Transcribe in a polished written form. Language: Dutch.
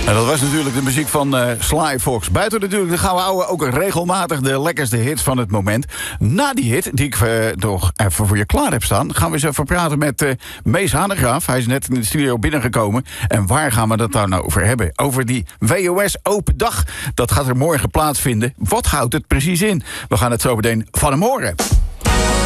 En dat was natuurlijk de muziek van Sly Fox. Buiten natuurlijk de gouden ouwe ook regelmatig de lekkerste hits van het moment. Na die hit, die ik nog even voor je klaar heb staan, gaan we eens even praten met Mees Hanegraaf. Hij is net in de studio binnengekomen. En waar gaan we dat dan over hebben? Over die WOS Open Dag. Dat gaat er morgen plaatsvinden. Wat houdt het precies in? We gaan het zo meteen van hem horen.